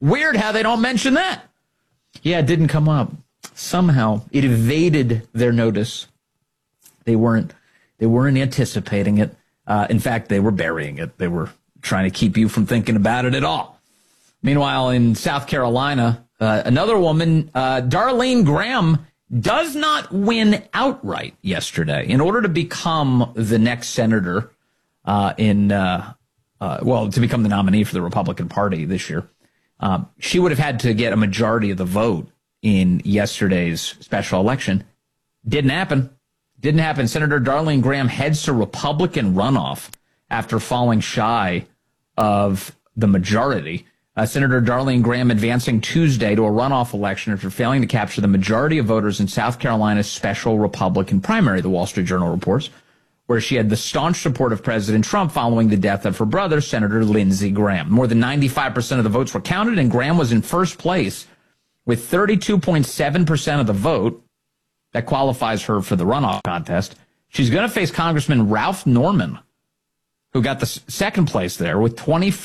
Weird how they don't mention that. Yeah, it didn't come up. Somehow it evaded their notice. They weren't anticipating it. In fact, they were burying it. They were trying to keep you from thinking about it at all. Meanwhile, in South Carolina, another woman, Darlene Graham, does not win outright yesterday. In order to become the next senator to become the nominee for the Republican Party this year, she would have had to get a majority of the vote in yesterday's special election. Didn't happen. Senator Darlene Graham heads to Republican runoff after falling shy of the majority. Senator Darlene Graham advancing Tuesday to a runoff election after failing to capture the majority of voters in South Carolina's special Republican primary, the Wall Street Journal reports, where she had the staunch support of President Trump following the death of her brother, Senator Lindsey Graham. More than 95% of the votes were counted, and Graham was in first place with 32.7% of the vote. That qualifies her for the runoff contest. She's going to face Congressman Ralph Norman, who got the second place there with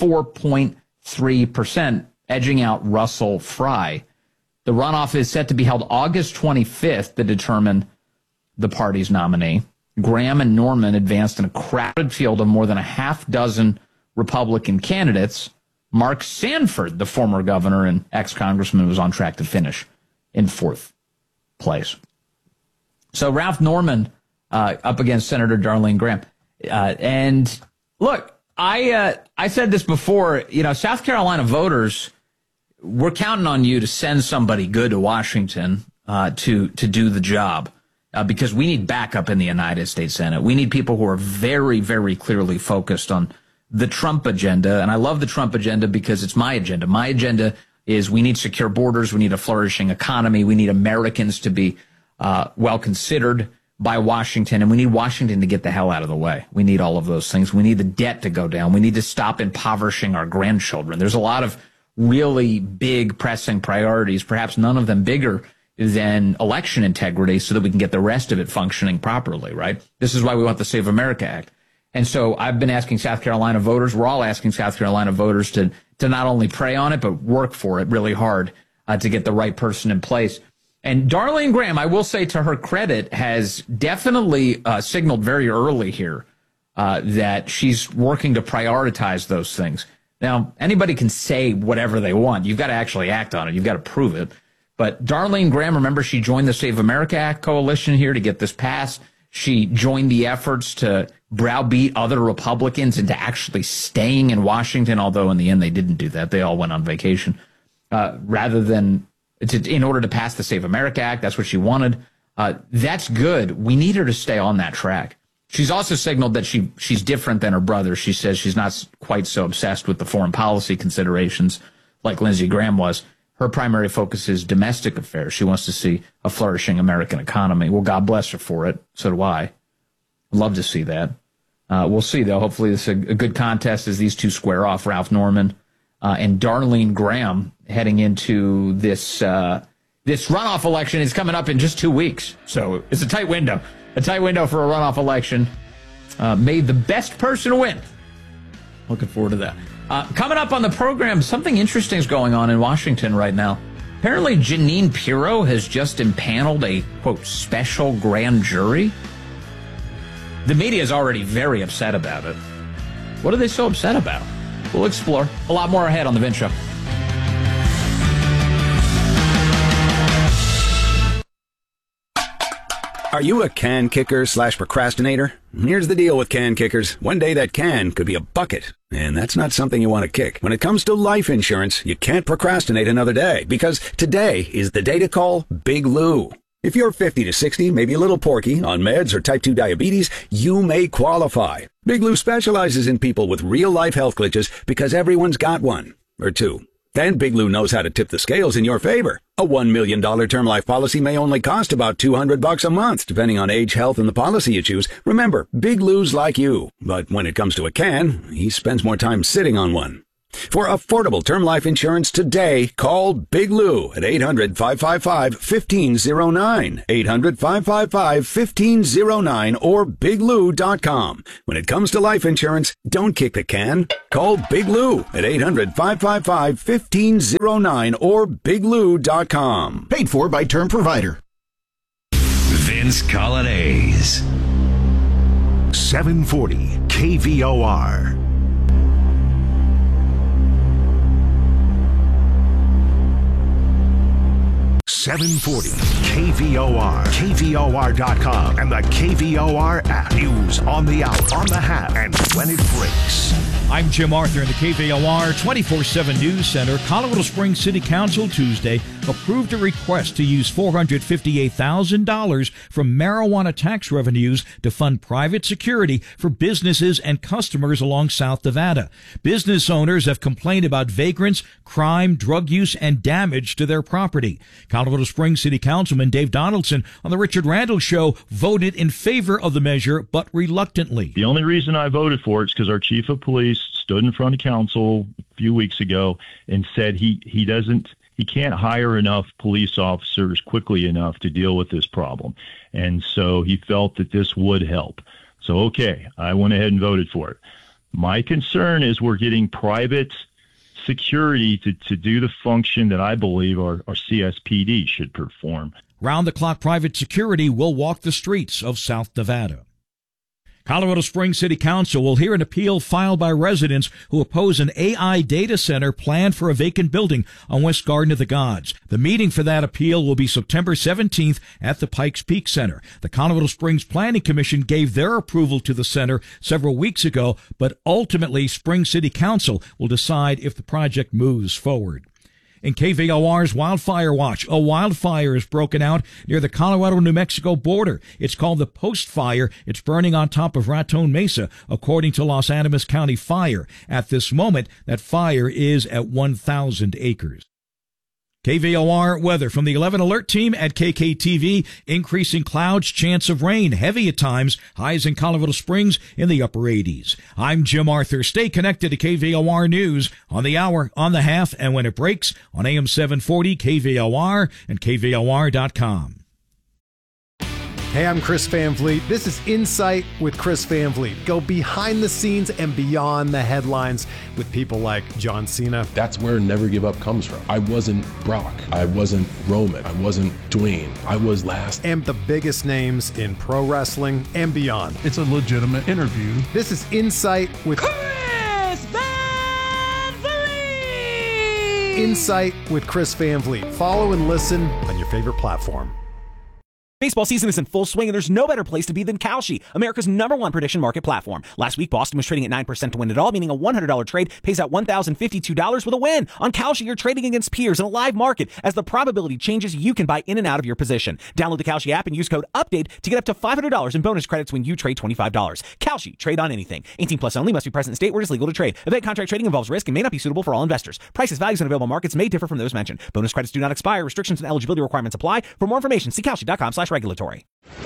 24.3%, edging out Russell Fry. The runoff is set to be held August 25th to determine the party's nominee. Graham and Norman advanced in a crowded field of more than a half dozen Republican candidates. Mark Sanford, the former governor and ex-congressman, was on track to finish in fourth place. So Ralph Norman up against Senator Darlene Graham. And look, I said this before, South Carolina voters, we're counting on you to send somebody good to Washington to do the job because we need backup in the United States Senate. We need people who are very, very clearly focused on the Trump agenda. And I love the Trump agenda because it's my agenda. My agenda is we need secure borders. We need a flourishing economy. We need Americans to be well considered by Washington, and we need Washington to get the hell out of the way. We need all of those things. We need the debt to go down. We need to stop impoverishing our grandchildren. There's a lot of really big pressing priorities, perhaps none of them bigger than election integrity, so that we can get the rest of it functioning properly, right? This is why we want the Save America Act. And so I've been asking South Carolina voters, we're all asking South Carolina voters to not only pray on it, but work for it really hard to get the right person in place. And Darlene Graham, I will say to her credit, has definitely signaled very early here that she's working to prioritize those things. Now, anybody can say whatever they want. You've got to actually act on it. You've got to prove it. But Darlene Graham, remember, she joined the Save America Act coalition here to get this passed. She joined the efforts to browbeat other Republicans into actually staying in Washington, although in the end they didn't do that. They all went on vacation in order to pass the Save America Act. That's what she wanted. That's good. We need her to stay on that track. She's also signaled that she's different than her brother. She says she's not quite so obsessed with the foreign policy considerations like Lindsey Graham was. Her primary focus is domestic affairs. She wants to see a flourishing American economy. Well, God bless her for it. So do I. Love to see that. We'll see, though. Hopefully this is a good contest as these two square off, Ralph Norman and Darlene Graham, heading into this runoff election. Is coming up in just 2 weeks. So it's a tight window for a runoff election. May the best person win. Looking forward to that. Coming up on the program, something interesting is going on in Washington right now. Apparently, Jeanine Pirro has just impaneled a, quote, special grand jury. The media is already very upset about it. What are they so upset about? We'll explore. A lot more ahead on The Vince Show. Are you a can kicker / procrastinator? Here's the deal with can kickers. One day that can could be a bucket, and that's not something you want to kick. When it comes to life insurance, you can't procrastinate another day, because today is the day to call Big Lou. If you're 50 to 60, maybe a little porky, on meds or type 2 diabetes, you may qualify. Big Lou specializes in people with real-life health glitches because everyone's got one, or two. And Big Lou knows how to tip the scales in your favor. A $1 million term life policy may only cost about $200 a month, depending on age, health, and the policy you choose. Remember, Big Lou's like you. But when it comes to a can, he spends more time sitting on one. For affordable term life insurance today, call Big Lou at 800-555-1509, 800-555-1509, or biglou.com. When it comes to life insurance, don't kick the can. Call Big Lou at 800-555-1509 or biglou.com. Paid for by Term Provider. Vince Colonnese. 740 KVOR. .740 KVOR, KVOR.com, and the KVOR app. News on the hour, on the half, and when it breaks. I'm Jim Arthur in the KVOR 24/7 News Center. Colorado Springs City Council Tuesday approved a request to use $458,000 from marijuana tax revenues to fund private security for businesses and customers along South Nevada. Business owners have complained about vagrants, crime, drug use, and damage to their property. Colorado Springs City Councilman Dave Donaldson on the Richard Randall Show voted in favor of the measure, but reluctantly. The only reason I voted for it is because our chief of police stood in front of council a few weeks ago and said he can't hire enough police officers quickly enough to deal with this problem. And so he felt that this would help. So, okay, I went ahead and voted for it. My concern is we're getting private security to do the function that I believe our CSPD should perform. Round-the-clock private security will walk the streets of South Nevada. Colorado Springs City Council will hear an appeal filed by residents who oppose an AI data center planned for a vacant building on West Garden of the Gods. The meeting for that appeal will be September 17th at the Pikes Peak Center. The Colorado Springs Planning Commission gave their approval to the center several weeks ago, but ultimately Springs City Council will decide if the project moves forward. In KVOR's Wildfire Watch, a wildfire is broken out near the Colorado-New Mexico border. It's called the Post Fire. It's burning on top of Raton Mesa, according to Los Animas County Fire. At this moment, that fire is at 1,000 acres. KVOR weather from the 11 Alert team at KKTV. Increasing clouds, chance of rain, heavy at times, highs in Colorado Springs in the upper 80s. I'm Jim Arthur. Stay connected to KVOR News on the hour, on the half, and when it breaks on AM 740 KVOR and KVOR.com. Hey, I'm Chris Van Vliet. This is Insight with Chris Van Vliet. Go behind the scenes and beyond the headlines with people like John Cena. That's where Never Give Up comes from. I wasn't Brock. I wasn't Roman. I wasn't Dwayne. I was last. And the biggest names in pro wrestling and beyond. It's a legitimate interview. This is Insight with Chris Van Vliet. Insight with Chris Van Vliet. Follow and listen on your favorite platform. Baseball season is in full swing, and there's no better place to be than Kalshi, America's #1 prediction market platform. Last week, Boston was trading at 9% to win it all, meaning a $100 trade pays out $1,052 with a win. On Kalshi, you're trading against peers in a live market. As the probability changes, you can buy in and out of your position. Download the Kalshi app and use code UPDATE to get up to $500 in bonus credits when you trade $25. Kalshi, trade on anything. 18 plus only, must be present in state where it is legal to trade. Event contract trading involves risk and may not be suitable for all investors. Prices, values, and available markets may differ from those mentioned. Bonus credits do not expire. Restrictions and eligibility requirements apply. For more information, see kalshi.com/regulatory.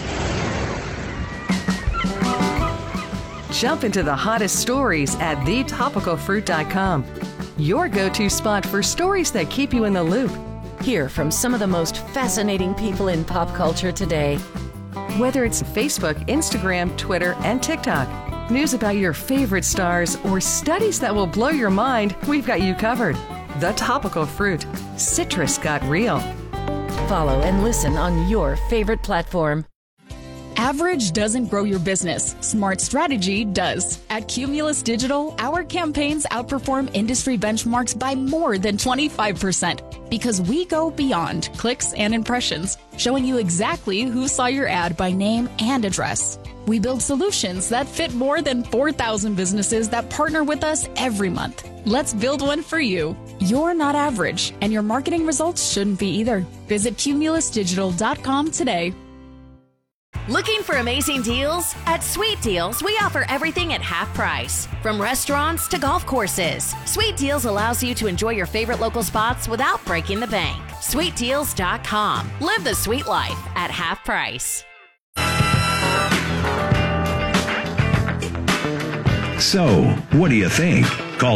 Jump into the hottest stories at thetopicalfruit.com. Your go-to spot for stories that keep you in the loop. Hear from some of the most fascinating people in pop culture today. Whether it's Facebook, Instagram, Twitter, and TikTok, news about your favorite stars, or studies that will blow your mind, we've got you covered. The Topical Fruit. Citrus got real. Follow and listen on your favorite platform. Average doesn't grow your business. Smart strategy does. At Cumulus Digital, our campaigns outperform industry benchmarks by more than 25% because we go beyond clicks and impressions, showing you exactly who saw your ad by name and address. We build solutions that fit more than 4,000 businesses that partner with us every month. Let's build one for you. You're not average, and your marketing results shouldn't be either. Visit cumulusdigital.com today. Looking for amazing deals? At Sweet Deals, we offer everything at half price. From restaurants to golf courses, Sweet Deals allows you to enjoy your favorite local spots without breaking the bank. SweetDeals.com. Live the sweet life at half price. So, what do you think? Call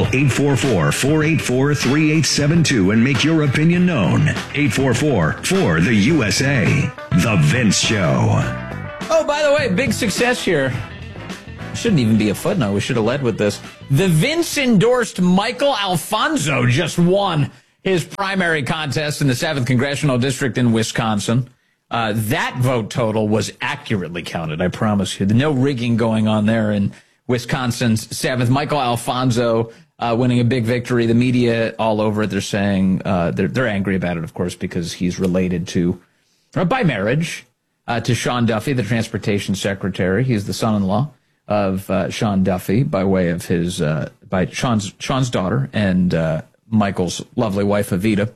844-484-3872 and make your opinion known. 844-4-THE-USA. The Vince Show. Oh, by the way, big success here. Shouldn't even be a footnote. We should have led with this. The Vince-endorsed Michael Alfonso just won his primary contest in the 7th Congressional District in Wisconsin. That vote total was accurately counted, I promise you. No rigging going on there in Wisconsin's 7th. Michael Alfonso winning a big victory. The media all over it, they're saying they're angry about it, of course, because he's related to, by marriage, to Sean Duffy, the transportation secretary. He's the son-in-law of Sean Duffy by way of his by Sean's daughter and Michael's lovely wife, Evita.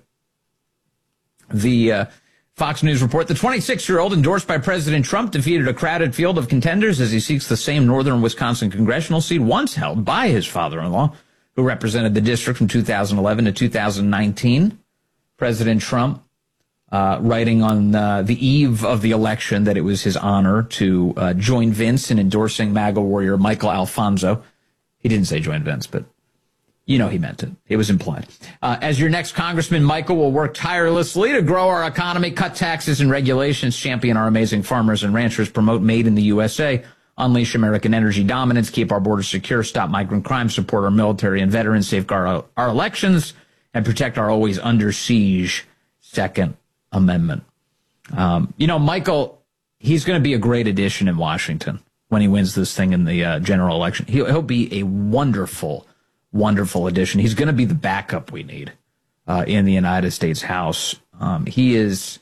The Fox News report, the 26-year-old endorsed by President Trump defeated a crowded field of contenders as he seeks the same northern Wisconsin congressional seat once held by his father-in-law, who represented the district from 2011 to 2019. President Trump writing on the eve of the election that it was his honor to join Vince in endorsing MAGA warrior Michael Alfonso. He didn't say join Vince, but you know he meant it. It was implied. As your next congressman, Michael will work tirelessly to grow our economy, cut taxes and regulations, champion our amazing farmers and ranchers, promote Made in the USA, unleash American energy dominance, keep our borders secure, stop migrant crime, support our military and veterans, safeguard our elections, and protect our always under siege Second Amendment. Michael, he's going to be a great addition in Washington when he wins this thing in the general election. He'll be a wonderful addition. He's going to be the backup we need in the United States House. He is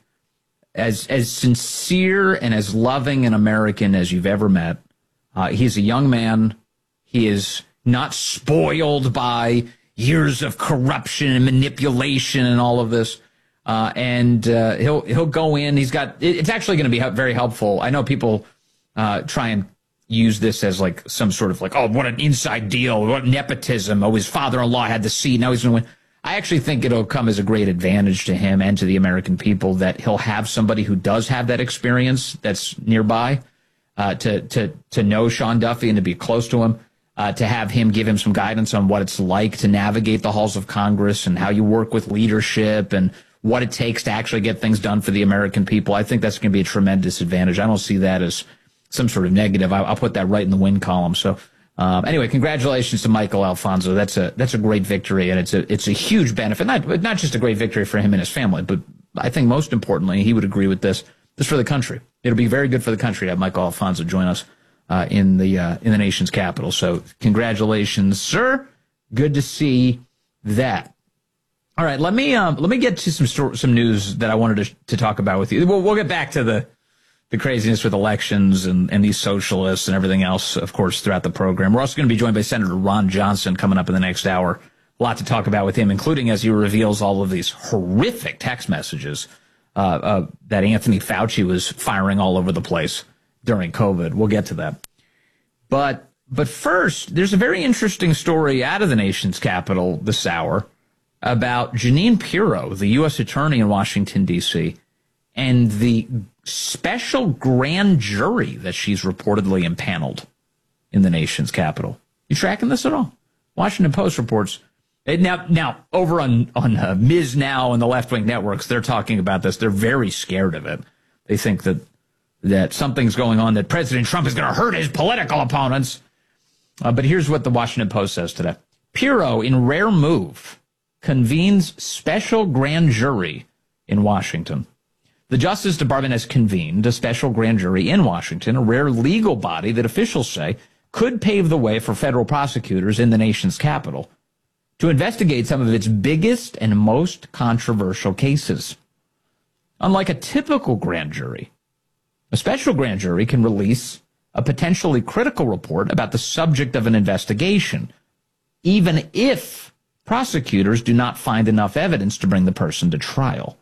as sincere and as loving an American as you've ever met. He's a young man. He is not spoiled by years of corruption and manipulation and all of this. And he'll go in. It's actually going to be very helpful. I know people try and use this as like some sort of like, oh, what an inside deal, what nepotism. Oh, his father-in-law had the seat. Now he's going to win. I actually think it'll come as a great advantage to him and to the American people that he'll have somebody who does have that experience that's nearby to know Sean Duffy and to be close to him, to have him give him some guidance on what it's like to navigate the halls of Congress and how you work with leadership and what it takes to actually get things done for the American people. I think that's going to be a tremendous advantage. I don't see that as some sort of negative. I'll put that right in the win column. So anyway, congratulations to Michael Alfonso. That's a great victory, and it's a huge benefit. Not just a great victory for him and his family, but I think most importantly, he would agree with this for the country. It'll be very good for the country to have Michael Alfonso join us in the nation's capital. So congratulations, sir. Good to see that. All right, let me get to some news that I wanted to talk about with you. We'll get back to the craziness with elections and these socialists and everything else, of course, throughout the program. We're also going to be joined by Senator Ron Johnson coming up in the next hour. A lot to talk about with him, including as he reveals all of these horrific text messages that Anthony Fauci was firing all over the place during COVID. We'll get to that. But first, there's a very interesting story out of the nation's capital this hour about Jeanine Pirro, the U.S. attorney in Washington, D.C., and the special grand jury that she's reportedly impaneled in the nation's capital. You tracking this at all? Washington Post reports. Now over on Ms. Now and the left-wing networks, they're talking about this. They're very scared of it. They think that something's going on, that President Trump is going to hurt his political opponents. But here's what the Washington Post says today. Pirro, in rare move, convenes special grand jury in Washington. The Justice Department has convened a special grand jury in Washington, a rare legal body that officials say could pave the way for federal prosecutors in the nation's capital to investigate some of its biggest and most controversial cases. Unlike a typical grand jury, a special grand jury can release a potentially critical report about the subject of an investigation, even if prosecutors do not find enough evidence to bring the person to trial.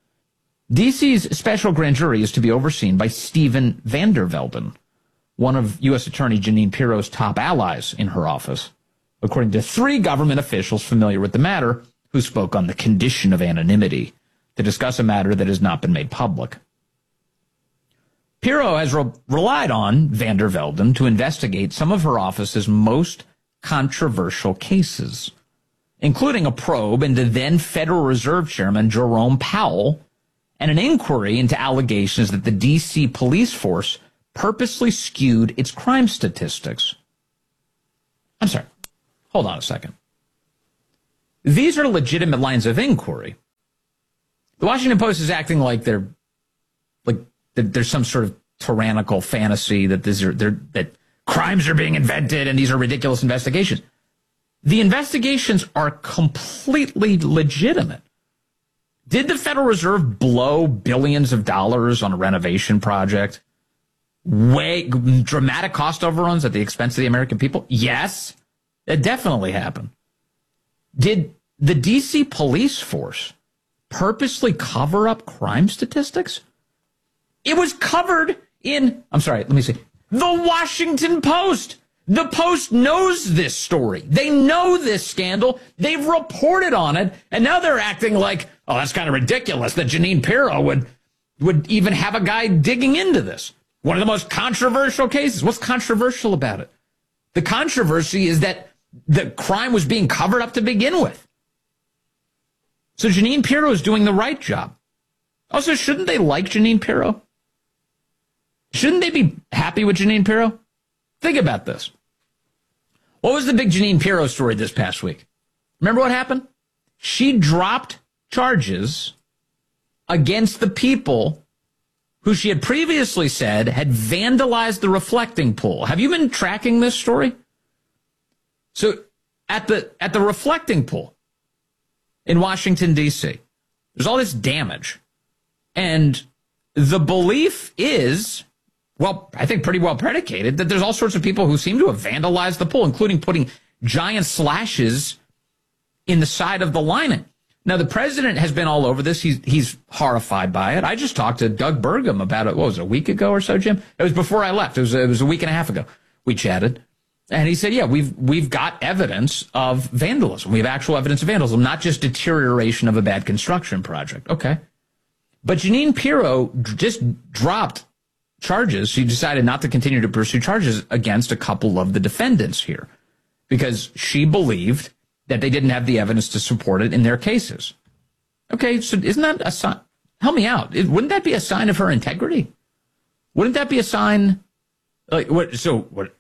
D.C.'s special grand jury is to be overseen by Steven Vander Velden, one of U.S. Attorney Jeanine Pirro's top allies in her office, according to 3 government officials familiar with the matter who spoke on the condition of anonymity to discuss a matter that has not been made public. Pirro has relied on Vander Velden to investigate some of her office's most controversial cases, including a probe into then Federal Reserve Chairman Jerome Powell and an inquiry into allegations that the D.C. police force purposely skewed its crime statistics. I'm sorry. Hold on a second. These are legitimate lines of inquiry. The Washington Post is acting like there's some sort of tyrannical fantasy that that crimes are being invented and these are ridiculous investigations. The investigations are completely legitimate. Did the Federal Reserve blow billions of dollars on a renovation project? Dramatic cost overruns at the expense of the American people? Yes, it definitely happened. Did the D.C. police force purposely cover up crime statistics? It was covered in, the Washington Post. The Post knows this story. They know this scandal. They've reported on it. And now they're acting like, oh, that's kind of ridiculous that Jeanine Pirro would even have a guy digging into this. One of the most controversial cases. What's controversial about it? The controversy is that the crime was being covered up to begin with. So Jeanine Pirro is doing the right job. Also, shouldn't they like Jeanine Pirro? Shouldn't they be happy with Jeanine Pirro? Think about this. What was the big Jeanine Pirro story this past week? Remember what happened? She dropped charges against the people who she had previously said had vandalized the reflecting pool. Have you been tracking this story? So at the reflecting pool in Washington, D.C., there's all this damage. And the belief is, well, I think pretty well predicated, that there's all sorts of people who seem to have vandalized the pool, including putting giant slashes in the side of the lining. Now, the president has been all over this. He's horrified by it. I just talked to Doug Burgum about it, what was it, a week ago or so, Jim? It was before I left. It was a week and a half ago. We chatted. And he said, yeah, we've got evidence of vandalism. We have actual evidence of vandalism, not just deterioration of a bad construction project. Okay. But Jeanine Pirro just dropped charges. She decided not to continue to pursue charges against a couple of the defendants here because she believed that they didn't have the evidence to support it in their cases. Okay, so isn't that a sign? Help me out. Wouldn't that be a sign of her integrity? Wouldn't that be a sign? Like what? So what?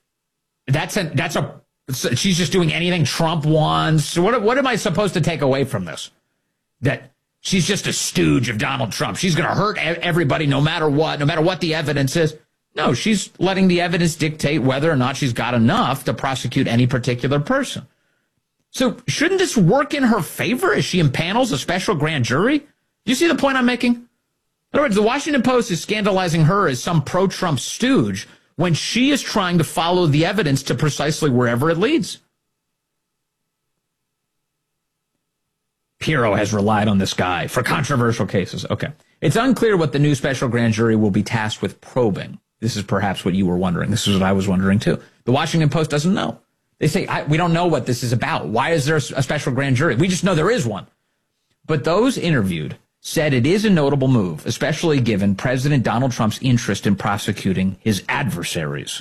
She's just doing anything Trump wants. So what am I supposed to take away from this? That she's just a stooge of Donald Trump. She's going to hurt everybody no matter what the evidence is. No, she's letting the evidence dictate whether or not she's got enough to prosecute any particular person. So shouldn't this work in her favor as she impanels a special grand jury? Do you see the point I'm making? In other words, the Washington Post is scandalizing her as some pro-Trump stooge when she is trying to follow the evidence to precisely wherever it leads. Pirro has relied on this guy for controversial cases. Okay. It's unclear what the new special grand jury will be tasked with probing. This is perhaps what you were wondering. This is what I was wondering, too. The Washington Post doesn't know. They say, we don't know what this is about. Why is there a special grand jury? We just know there is one. But those interviewed said it is a notable move, especially given President Donald Trump's interest in prosecuting his adversaries.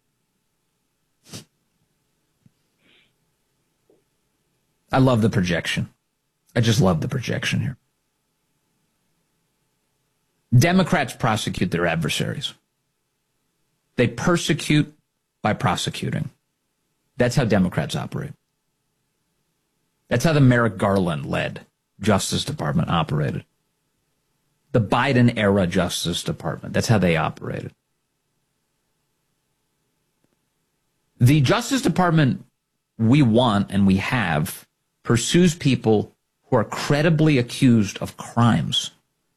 I love the projection. I just love the projection here. Democrats prosecute their adversaries. They persecute by prosecuting. That's how Democrats operate. That's how the Merrick Garland-led Justice Department operated. The Biden-era Justice Department. That's how they operated. The Justice Department we want and we have pursues people who are credibly accused of crimes.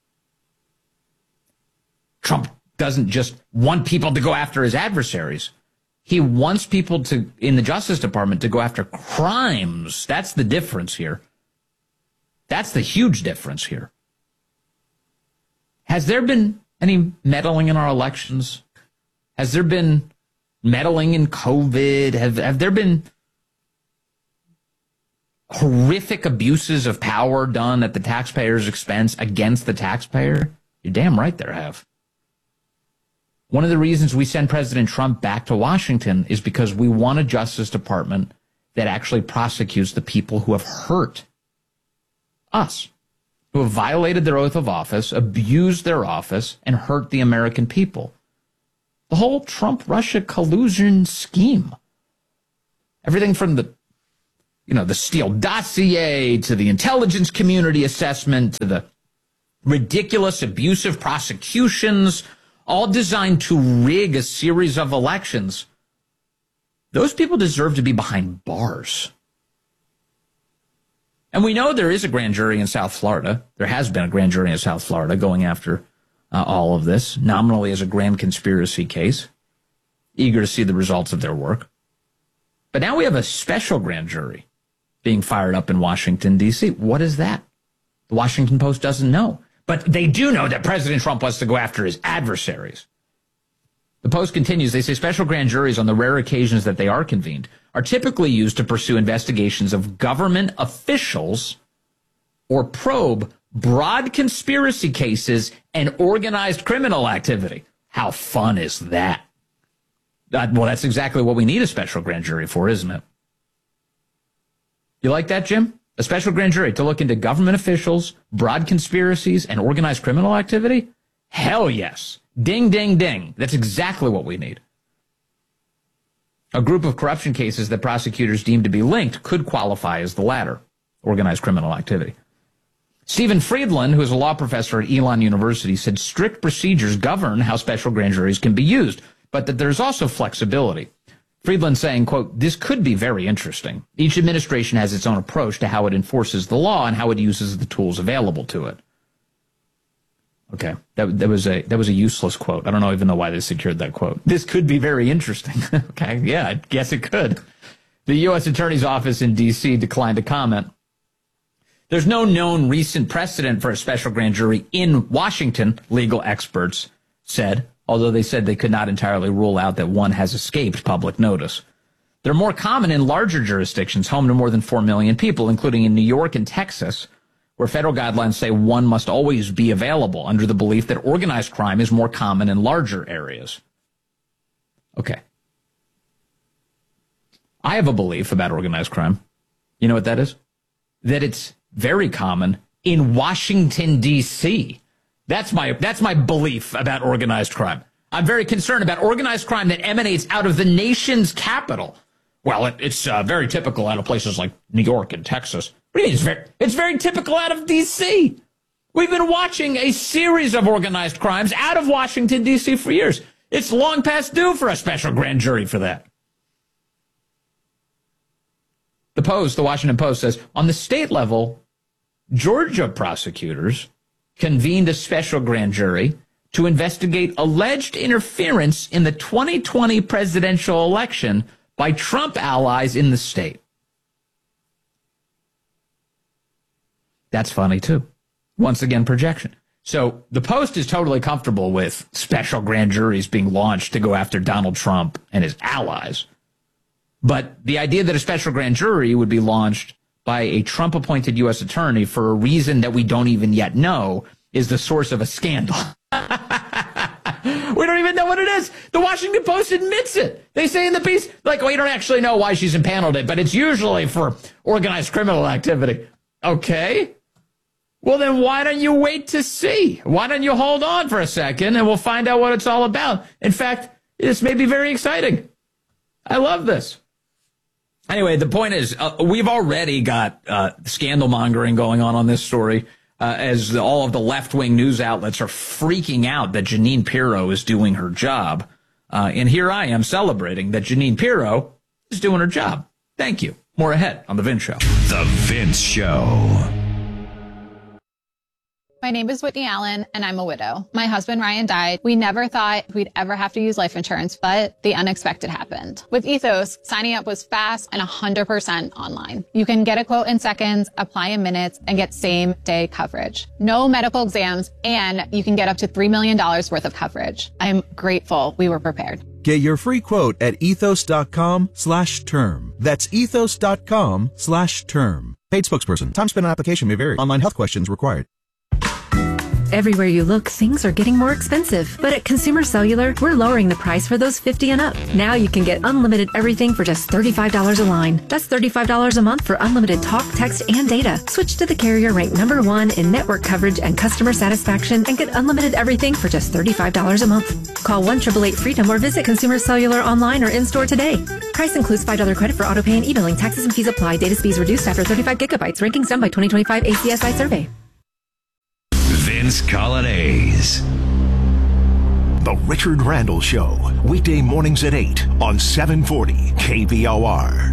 Trump doesn't just want people to go after his adversaries. He wants people in the Justice Department to go after crimes. That's the difference here. That's the huge difference here. Has there been any meddling in our elections? Has there been meddling in COVID? Have there been horrific abuses of power done at the taxpayer's expense against the taxpayer? You're damn right there have. One of the reasons we send President Trump back to Washington is because we want a Justice Department that actually prosecutes the people who have hurt us, who have violated their oath of office, abused their office, and hurt the American people. The whole Trump-Russia collusion scheme. Everything from the Steele dossier to the intelligence community assessment to the ridiculous abusive prosecutions, all designed to rig a series of elections. Those people deserve to be behind bars. And we know there is a grand jury in South Florida. There has been a grand jury in South Florida going after all of this, nominally as a grand conspiracy case, eager to see the results of their work. But now we have a special grand jury being fired up in Washington, D.C. What is that? The Washington Post doesn't know. But they do know that President Trump wants to go after his adversaries. The Post continues, they say special grand juries, on the rare occasions that they are convened, are typically used to pursue investigations of government officials or probe broad conspiracy cases and organized criminal activity. How fun is that? Well, that's exactly what we need a special grand jury for, isn't it? You like that, Jim? A special grand jury to look into government officials, broad conspiracies, and organized criminal activity? Hell yes. Ding, ding, ding. That's exactly what we need. A group of corruption cases that prosecutors deem to be linked could qualify as the latter, organized criminal activity. Stephen Friedland, who is a law professor at Elon University, said strict procedures govern how special grand juries can be used, but that there's also flexibility. Friedland saying, quote, this could be very interesting. Each administration has its own approach to how it enforces the law and how it uses the tools available to it. Okay, that was a useless quote. I don't even know why they secured that quote. This could be very interesting. Okay, yeah, I guess it could. The U.S. Attorney's Office in D.C. declined to comment. There's no known recent precedent for a special grand jury in Washington, legal experts said, although they said they could not entirely rule out that one has escaped public notice. They're more common in larger jurisdictions, home to more than 4 million people, including in New York and Texas, where federal guidelines say one must always be available under the belief that organized crime is more common in larger areas. Okay. I have a belief about organized crime. You know what that is? That it's very common in Washington, D.C. That's my belief about organized crime. I'm very concerned about organized crime that emanates out of the nation's capital. Well, it's very typical out of places like New York and Texas. What do you mean? It's very typical out of D.C. We've been watching a series of organized crimes out of Washington, D.C. for years. It's long past due for a special grand jury for that. The Washington Post says, on the state level, Georgia prosecutors convened a special grand jury to investigate alleged interference in the 2020 presidential election by Trump allies in the state. That's funny, too. Once again, projection. So the Post is totally comfortable with special grand juries being launched to go after Donald Trump and his allies. But the idea that a special grand jury would be launched by a Trump-appointed U.S. attorney for a reason that we don't even yet know is the source of a scandal. We don't even know what it is. The Washington Post admits it. They say in the piece, like, we don't actually know why she's impaneled it, but it's usually for organized criminal activity. Okay. Well, then why don't you wait to see? Why don't you hold on for a second and we'll find out what it's all about? In fact, this may be very exciting. I love this. Anyway, the point is, we've already got scandal mongering going on this story, as all of the left-wing news outlets are freaking out that Jeanine Pirro is doing her job. And here I am celebrating that Jeanine Pirro is doing her job. Thank you. More ahead on The Vince Show. The Vince Show. My name is Whitney Allen, and I'm a widow. My husband, Ryan, died. We never thought we'd ever have to use life insurance, but the unexpected happened. With Ethos, signing up was fast and 100% online. You can get a quote in seconds, apply in minutes, and get same-day coverage. No medical exams, and you can get up to $3 million worth of coverage. I'm grateful we were prepared. Get your free quote at ethos.com/term. That's ethos.com/term. Paid spokesperson. Time spent on application may vary. Online health questions required. Everywhere you look, things are getting more expensive. But at Consumer Cellular, we're lowering the price for those 50 and up. Now you can get unlimited everything for just $35 a line. That's $35 a month for unlimited talk, text, and data. Switch to the carrier ranked #1 in network coverage and customer satisfaction and get unlimited everything for just $35 a month. Call 1-888-FREEDOM or visit Consumer Cellular online or in-store today. Price includes $5 credit for auto pay and e-billing. Taxes and fees apply. Data speeds reduced after 35 gigabytes. Rankings done by 2025 ACSI survey. Vince Colonnese. The Richard Randall Show, weekday mornings at 8 on 740 KVOR.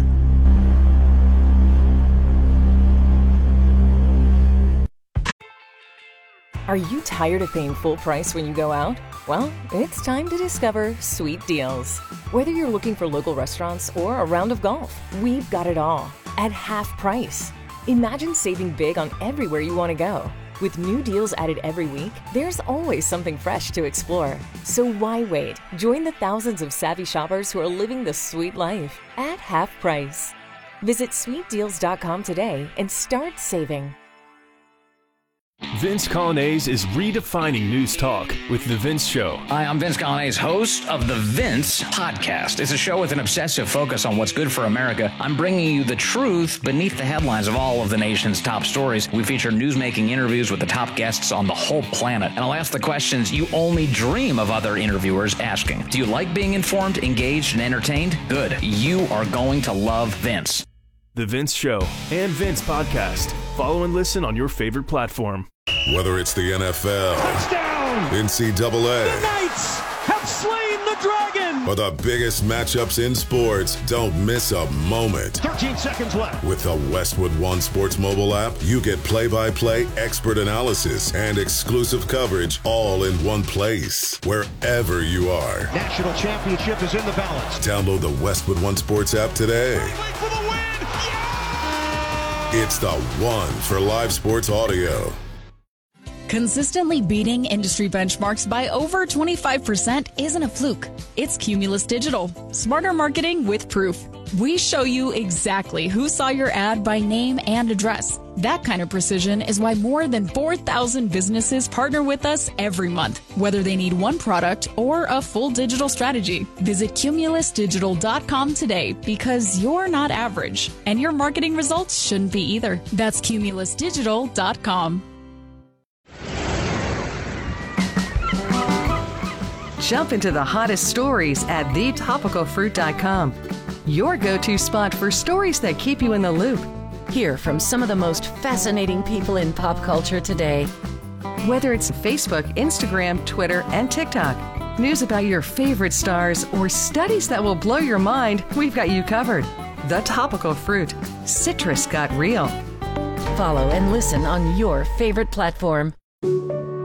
Are you tired of paying full price when you go out? Well, it's time to discover Sweet Deals. Whether you're looking for local restaurants or a round of golf, we've got it all at half price. Imagine saving big on everywhere you want to go. With new deals added every week, there's always something fresh to explore. So why wait? Join the thousands of savvy shoppers who are living the sweet life at half price. Visit sweetdeals.com today and start saving. Vince Colonnese is redefining news talk with The Vince Show. Hi, I'm Vince Colonnese, host of The Vince Podcast. It's a show with an obsessive focus on what's good for America. I'm bringing you the truth beneath the headlines of all of the nation's top stories. We feature newsmaking interviews with the top guests on the whole planet. And I'll ask the questions you only dream of other interviewers asking. Do you like being informed, engaged, and entertained? Good. You are going to love Vince. The Vince Show and Vince Podcast. Follow and listen on your favorite platform. Whether it's the NFL, touchdown, NCAA, the Knights have slain the dragon, or the biggest matchups in sports, don't miss a moment. 13 seconds left. With the Westwood One Sports mobile app, you get play-by-play expert analysis and exclusive coverage all in one place, wherever you are. National championship is in the balance. Download the Westwood One Sports app today. For the win! Yeah! It's the one for live sports audio. Consistently beating industry benchmarks by over 25% isn't a fluke. It's Cumulus Digital. Smarter marketing with proof. We show you exactly who saw your ad by name and address. That kind of precision is why more than 4,000 businesses partner with us every month, whether they need one product or a full digital strategy. Visit cumulusdigital.com today because you're not average, and your marketing results shouldn't be either. That's cumulusdigital.com. Jump into the hottest stories at thetopicalfruit.com. Your go-to spot for stories that keep you in the loop. Hear from some of the most fascinating people in pop culture today. Whether it's Facebook, Instagram, Twitter, and TikTok, news about your favorite stars, or studies that will blow your mind, we've got you covered. The Topical Fruit. Citrus got real. Follow and listen on your favorite platform.